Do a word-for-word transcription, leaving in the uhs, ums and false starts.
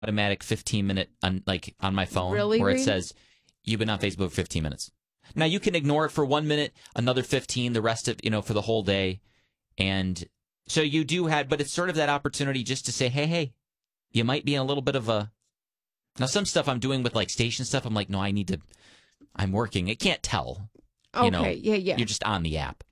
automatic fifteen minute on, like on my phone Really, where it Reed? says you've been on Facebook for fifteen minutes. Now you can ignore it for one minute, another fifteen, the rest of, you know, for the whole day. And so you do have, but it's sort of that opportunity just to say, hey, hey, you might be in a little bit of a, now some stuff I'm doing with like station stuff, I'm like, no, I need to, I'm working. It can't tell. You Okay, know, yeah, yeah. You're just on the app.